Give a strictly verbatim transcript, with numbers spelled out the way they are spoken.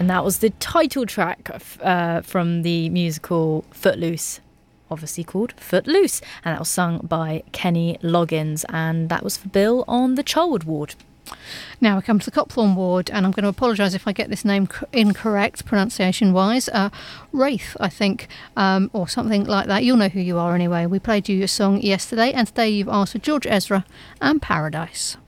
And that was the title track uh, from the musical Footloose, obviously called Footloose, and that was sung by Kenny Loggins, and that was for Bill on the Charwood ward. Now we come to the Copthorne ward, and I'm going to apologise if I get this name incorrect pronunciation-wise. Uh, Wraith, I think, um, or something like that. You'll know who you are anyway. We played you your song yesterday, and today you've asked for George Ezra and Paradise.